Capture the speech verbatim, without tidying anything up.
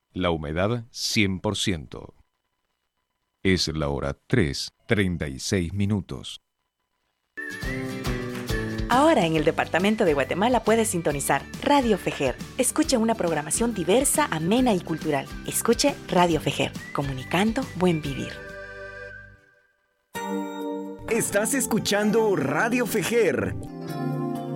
La humedad cien por ciento. Es la hora tres, treinta y seis minutos. Ahora en el departamento de Guatemala puedes sintonizar Radio Fejer. Escuche una programación diversa, amena y cultural. Escuche Radio Fejer, comunicando buen vivir. Estás escuchando Radio Fejer,